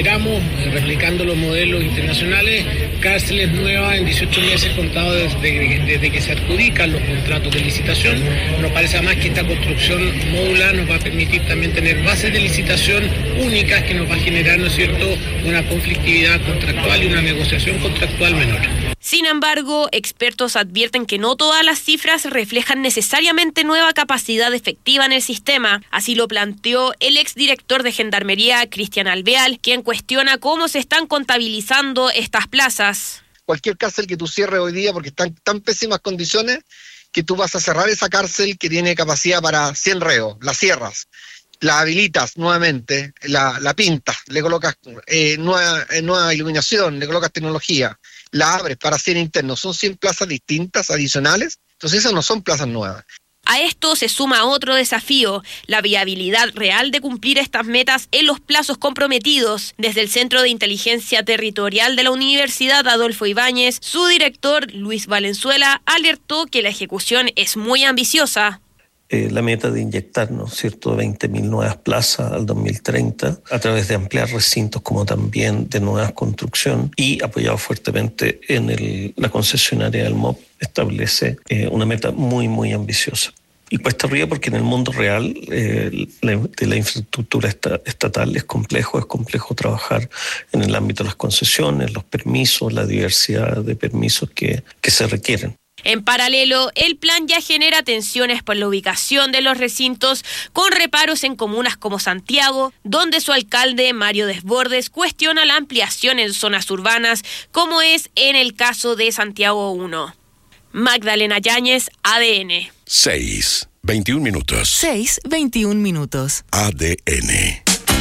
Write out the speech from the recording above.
esperamos, replicando los modelos internacionales, cárceles nuevas en 18 meses contados desde que se adjudican los contratos de licitación. Nos parece además que esta construcción modular nos va a permitir también tener bases de licitación únicas que nos va a generar, ¿no es cierto?, una conflictividad contractual y una negociación contractual menor. Sin embargo, expertos advierten que no todas las cifras reflejan necesariamente nueva capacidad efectiva en el sistema. Así lo planteó el exdirector de Gendarmería, Cristian Alvear, quien cuestiona cómo se están contabilizando estas plazas. Cualquier cárcel que tú cierres hoy día, porque están en tan pésimas condiciones, que tú vas a cerrar esa cárcel que tiene capacidad para 100 reos, la cierras, la habilitas nuevamente, la pintas, le colocas nueva iluminación, le colocas tecnología, la abres para 100 internos, son 100 plazas distintas, adicionales, entonces esas no son plazas nuevas. A esto se suma otro desafío, la viabilidad real de cumplir estas metas en los plazos comprometidos. Desde el Centro de Inteligencia Territorial de la Universidad Adolfo Ibáñez, su director, Luis Valenzuela, alertó que la ejecución es muy ambiciosa. La meta de inyectar, ¿no es cierto?, 20.000 nuevas plazas al 2030 a través de ampliar recintos como también de nuevas construcción y apoyado fuertemente en la concesionaria del MOP establece una meta muy, muy ambiciosa. Y cuesta arriba porque en el mundo real de la infraestructura estatal es complejo trabajar en el ámbito de las concesiones, los permisos, la diversidad de permisos que se requieren. En paralelo, el plan ya genera tensiones por la ubicación de los recintos, con reparos en comunas como Santiago, donde su alcalde, Mario Desbordes, cuestiona la ampliación en zonas urbanas, como es en el caso de Santiago 1. Magdalena Yáñez, ADN. 6:21 minutos. 6:21 minutos. ADN.